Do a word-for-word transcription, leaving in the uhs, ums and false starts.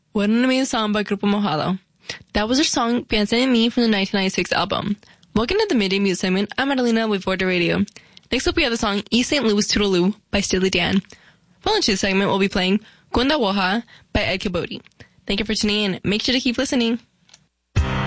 What an amazing song by Grupo Mojado. That was their song, Piensa en Mí, from the nineteen ninety-six album. Welcome to the Midday Music segment. I'm Adelina with Vorda Radio. Next up, we have the song East Saint Louis Toodaloo by Steely Dan. Following to the segment, we'll be playing Gunda Woha by Ed Caboti. Thank you for tuning in. Make sure to keep listening.